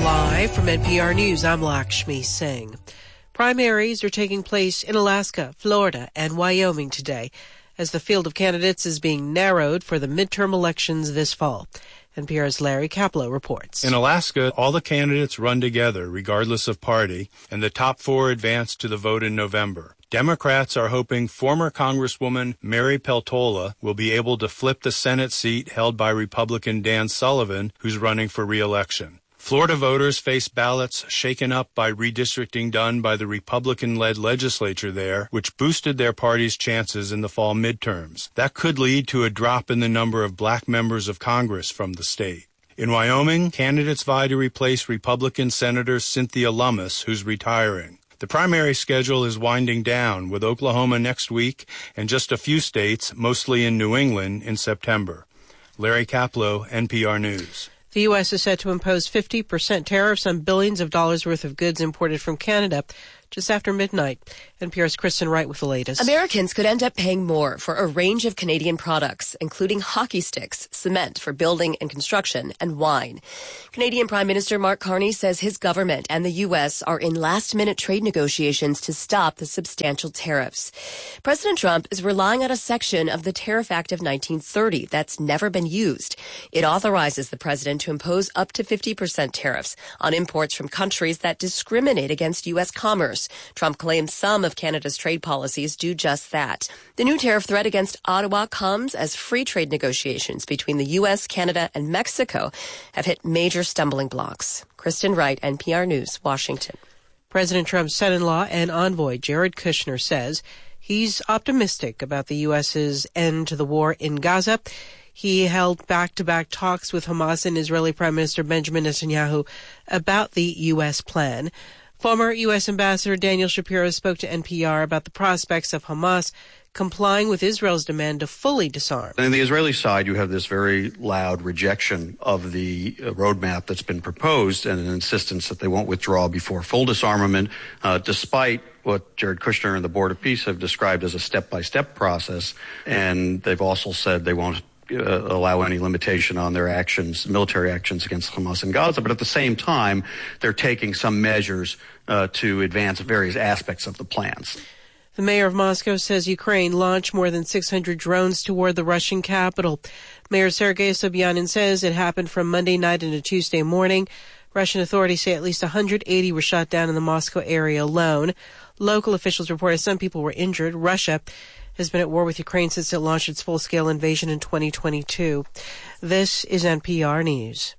Live from NPR News, I'm Lakshmi Singh. Primaries are taking place in Alaska, Florida, and Wyoming today as the field of candidates is being narrowed for the midterm elections this fall. NPR's Larry Kaplow reports. In Alaska, all the candidates run together, regardless of party, and the top four advance to the vote in November. Democrats are hoping former Congresswoman Mary Peltola will be able to flip the Senate seat held by Republican Dan Sullivan, who's running for re-election. Florida voters face ballots shaken up by redistricting done by the Republican-led legislature there, which boosted their party's chances in the fall midterms. That could lead to a drop in the number of black members of Congress from the state. In Wyoming, candidates vie to replace Republican Senator Cynthia Lummis, who's retiring. The primary schedule is winding down, with Oklahoma next week and just a few states, mostly in New England, in September. Larry Kaplow, NPR News. The U.S. is set to impose 50% tariffs on billions of dollars worth of goods imported from Canada just after midnight. NPR's Kristen Wright with the latest. Americans could end up paying more for a range of Canadian products, including hockey sticks, cement for building and construction, and wine. Canadian Prime Minister Mark Carney says his government and the U.S. are in last-minute trade negotiations to stop the substantial tariffs. President Trump is relying on a section of the Tariff Act of 1930 that's never been used. It authorizes the president to impose up to 50% tariffs on imports from countries that discriminate against U.S. commerce. Trump claims some of Canada's trade policies do just that. The new tariff threat against Ottawa comes as free trade negotiations between the U.S., Canada, and Mexico have hit major stumbling blocks. Kristen Wright, NPR News, Washington. President Trump's son-in-law and envoy, Jared Kushner, says he's optimistic about the U.S.'s end to the war in Gaza. He held back-to-back talks with Hamas and Israeli Prime Minister Benjamin Netanyahu about the U.S. plan. Former U.S. Ambassador Daniel Shapiro spoke to NPR about the prospects of Hamas complying with Israel's demand to fully disarm. On the Israeli side, you have this very loud rejection of the roadmap that's been proposed and an insistence that they won't withdraw before full disarmament, despite what Jared Kushner and the Board of Peace have described as a step-by-step process. And they've also said they won't allow any limitation on their actions, military actions against Hamas in Gaza. But at the same time, they're taking some measures to advance various aspects of the plans. The mayor of Moscow says Ukraine launched more than 600 drones toward the Russian capital. Mayor Sergei Sobyanin says it happened from Monday night into Tuesday morning. Russian authorities say at least 180 were shot down in the Moscow area alone. Local officials reported some people were injured. Russia has been at war with Ukraine since it launched its full-scale invasion in 2022. This is NPR News.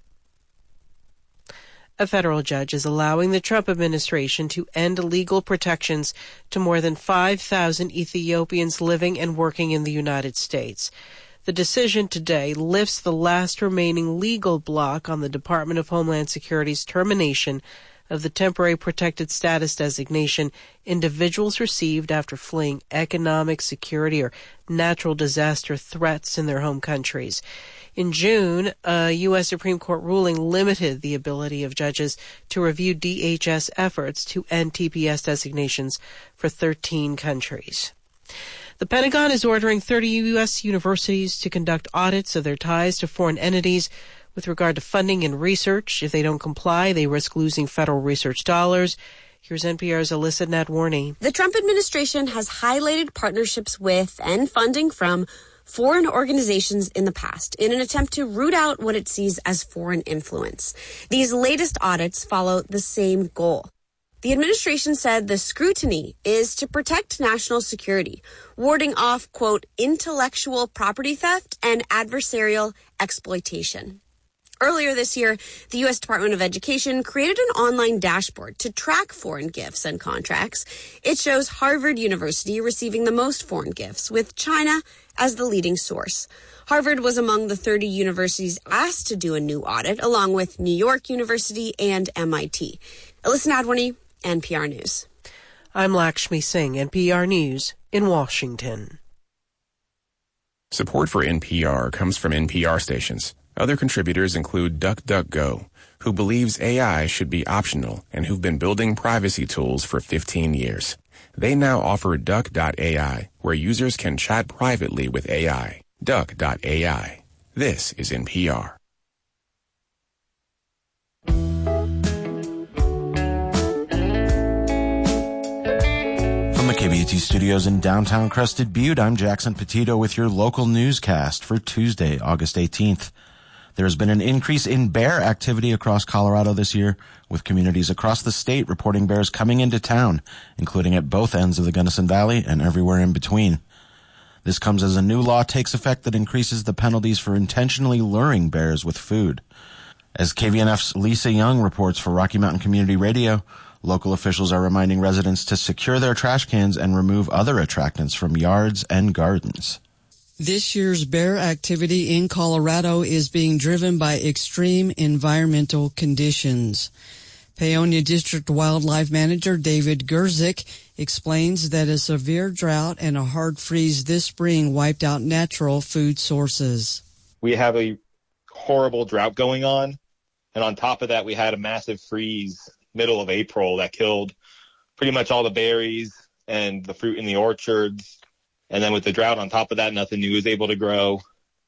A federal judge is allowing the Trump administration to end legal protections to more than 5,000 Ethiopians living and working in the United States. The decision today lifts the last remaining legal block on the Department of Homeland Security's termination of the temporary protected status designation individuals received after fleeing economic, security, or natural disaster threats in their home countries. In June, a U.S. Supreme Court ruling limited the ability of judges to review DHS efforts to end TPS designations for 13 countries. The Pentagon is ordering 30 U.S. universities to conduct audits of their ties to foreign entities with regard to funding and research. If they don't comply, they risk losing federal research dollars. Here's NPR's Alyssa Nadworny. The Trump administration has highlighted partnerships with and funding from foreign organizations in the past in an attempt to root out what it sees as foreign influence. These latest audits follow the same goal. The administration said the scrutiny is to protect national security, warding off, quote, intellectual property theft and adversarial exploitation. Earlier this year, the U.S. Department of Education created an online dashboard to track foreign gifts and contracts. It shows Harvard University receiving the most foreign gifts, with China as the leading source. Harvard was among the 30 universities asked to do a new audit, along with New York University and MIT. Alyssa Nadworny, NPR News. I'm Lakshmi Singh, NPR News in Washington. Support for NPR comes from NPR stations. Other contributors include DuckDuckGo, who believes AI should be optional and who've been building privacy tools for 15 years. They now offer Duck.ai, where users can chat privately with AI. Duck.ai. This is NPR. KBUT Studios in downtown Crested Butte, I'm Jackson Petito with your local newscast for Tuesday, August 18th. There's been an increase in bear activity across Colorado this year, with communities across the state reporting bears coming into town, including at both ends of the Gunnison Valley and everywhere in between. This comes as a new law takes effect that increases the penalties for intentionally luring bears with food. As KVNF's Lisa Young reports for Rocky Mountain Community Radio, local officials are reminding residents to secure their trash cans and remove other attractants from yards and gardens. This year's bear activity in Colorado is being driven by extreme environmental conditions. Paonia District Wildlife Manager David Gerzik explains that a severe drought and a hard freeze this spring wiped out natural food sources. We have a horrible drought going on, and on top of that, we had a massive freeze middle of April that killed pretty much all the berries and the fruit in the orchards. And then with the drought on top of that, nothing new is able to grow.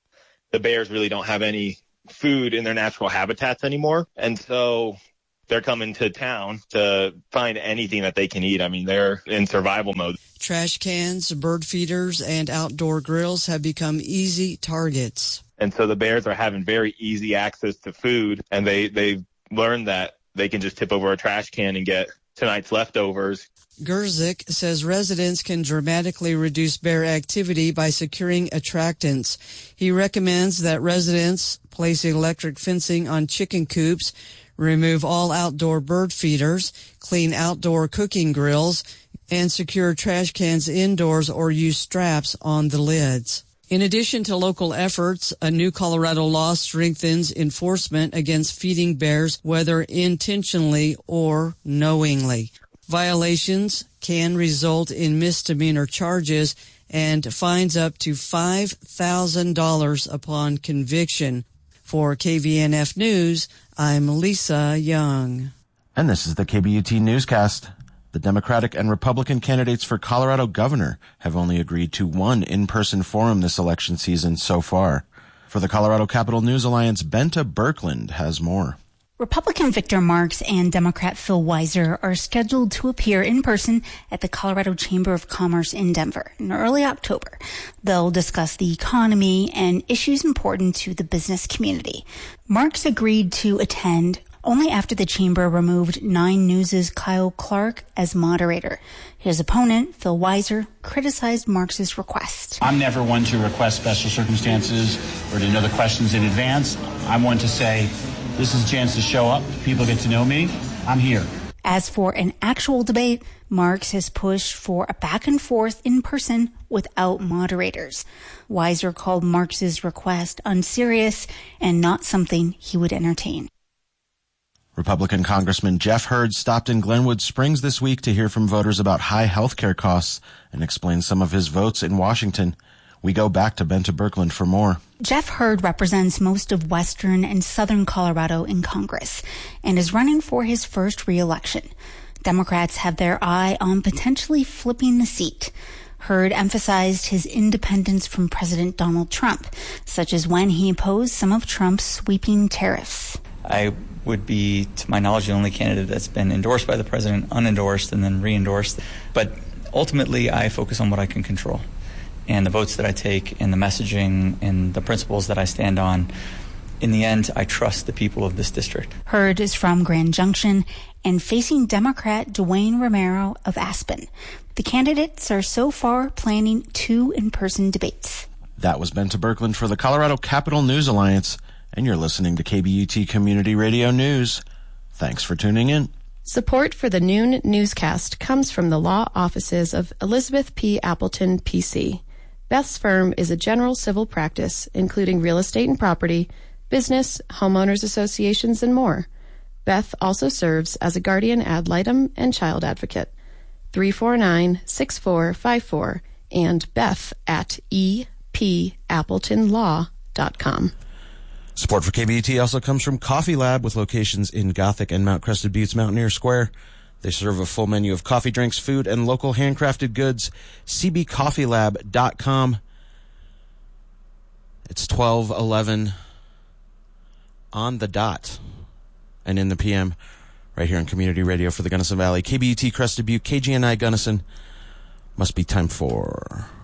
The bears really don't have any food in their natural habitats anymore. And so they're coming to town to find anything that they can eat. I mean, they're in survival mode. Trash cans, bird feeders, and outdoor grills have become easy targets. And so the bears are having very easy access to food, and they've learned that they can just tip over a trash can and get tonight's leftovers. Gerzik says residents can dramatically reduce bear activity by securing attractants. He recommends that residents place electric fencing on chicken coops, remove all outdoor bird feeders, clean outdoor cooking grills, and secure trash cans indoors or use straps on the lids. In addition to local efforts, a new Colorado law strengthens enforcement against feeding bears, whether intentionally or knowingly. Violations can result in misdemeanor charges and fines up to $5,000 upon conviction. For KVNF News, I'm Lisa Young. And this is the KBUT Newscast. The Democratic and Republican candidates for Colorado governor have only agreed to one in-person forum this election season so far. For the Colorado Capital News Alliance, Benta Birkeland has more. Republican Victor Marks and Democrat Phil Weiser are scheduled to appear in person at the Colorado Chamber of Commerce in Denver in early October. They'll discuss the economy and issues important to the business community. Marks agreed to attend only after the chamber removed 9 News' Kyle Clark as moderator. His opponent, Phil Weiser, criticized Marks' request. I'm never one to request special circumstances or to know the questions in advance. I'm one to say, this is a chance to show up. People get to know me. I'm here. As for an actual debate, Marks has pushed for a back and forth in person without moderators. Weiser called Marks' request unserious and not something he would entertain. Republican Congressman Jeff Hurd stopped in Glenwood Springs this week to hear from voters about high health care costs and explain some of his votes in Washington. We go back to Benta Birkeland for more. Jeff Hurd represents most of western and southern Colorado in Congress and is running for his first re-election. Democrats have their eye on potentially flipping the seat. Hurd emphasized his independence from President Donald Trump, such as when he opposed some of Trump's sweeping tariffs. I would be, to my knowledge, the only candidate that's been endorsed by the president, unendorsed, and then re-endorsed. But ultimately, I focus on what I can control. And the votes that I take and the messaging and the principles that I stand on, in the end, I trust the people of this district. Hurd is from Grand Junction and facing Democrat Dwayne Romero of Aspen. The candidates are so far planning 2 in-person debates. That was Benta Birkeland for the Colorado Capital News Alliance, and you're listening to KBUT Community Radio News. Thanks for tuning in. Support for the noon newscast comes from the law offices of Elizabeth P. Appleton, P.C. Beth's firm is a general civil practice, including real estate and property, business, homeowners associations, and more. Beth also serves as a guardian ad litem and child advocate. 349-6454 and Beth at epappletonlaw.com. Support for KBUT also comes from Coffee Lab with locations in Gothic and Mount Crested Buttes Mountaineer Square. They serve a full menu of coffee, drinks, food, and local handcrafted goods. cbcoffeelab.com. It's 12:11 on the dot and in the PM right here on Community Radio for the Gunnison Valley. KBUT Crested Butte, KGNI Gunnison. Must be time for